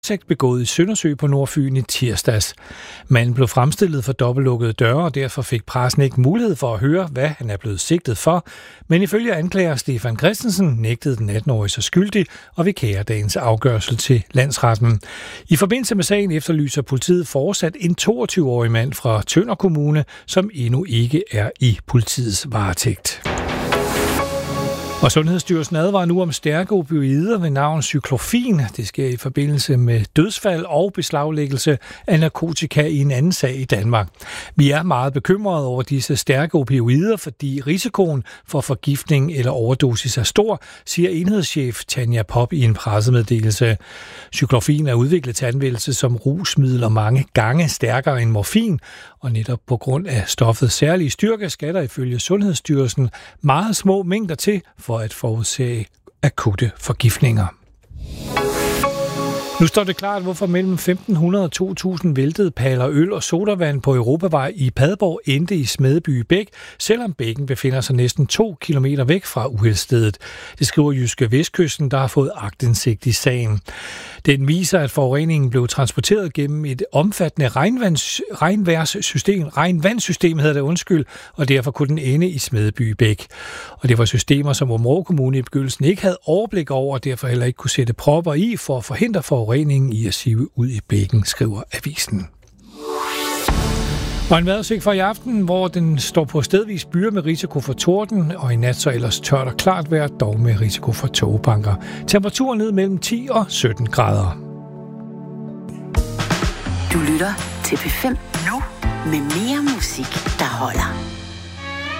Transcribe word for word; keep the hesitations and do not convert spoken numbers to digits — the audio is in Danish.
voldtægt begået i Søndersø på Nordfyn i tirsdags. Manden blev fremstillet for dobbeltlukkede døre, og derfor fik pressen ikke mulighed for at høre, hvad han er blevet sigtet for. Men ifølge anklager Stefan Christensen nægtede den atten-årige sig skyldig og vikærer dagens afgørelse til landsretten. I forbindelse med sagen efterlyser politiet fortsat en toogtyve-årig mand fra Tønder Kommune, som endnu ikke er i politiets varetægt. Og Sundhedsstyrelsen advarer nu om stærke opioider ved navn cyklofin. Det sker i forbindelse med dødsfald og beslaglæggelse af narkotika i en anden sag i Danmark. Vi er meget bekymrede over disse stærke opioider, fordi risikoen for forgiftning eller overdosis er stor, siger enhedschef Tanja Pop i en pressemeddelelse. Cyklofin er udviklet til anvendelse som rusmiddel og mange gange stærkere end morfin, og netop på grund af stoffets særlige styrke skal der ifølge Sundhedsstyrelsen meget små mængder til for at forudsage akutte forgiftninger. Nu står det klart, hvorfor mellem femten hundrede og to tusind væltede paller øl og sodavand på Europavej i Padborg endte i Smedeby Bæk, selvom bækken befinder sig næsten to kilometer væk fra uheldsstedet. Det skriver Jyske Vestkysten, der har fået aktindsigt i sagen. Den viser, at forureningen blev transporteret gennem et omfattende regnvands, regnværssystem, regnvandssystem hedder det undskyld, og derfor kunne den ende i Smedeby Bæk. Og det var systemer, som Aabenraa Kommune i begyndelsen ikke havde overblik over, og derfor heller ikke kunne sætte propper i for at forhindre forureningen i at sive ud i bækken, skriver avisen. Og en vejrudsigt for i aften, hvor den står på stedvis byer med risiko for torden, og i nat så ellers tørt og klart vejr, dog med risiko for tågebanker. Temperaturen ned mellem ti og sytten grader. Du lytter til P fem nu med mere musik, der holder.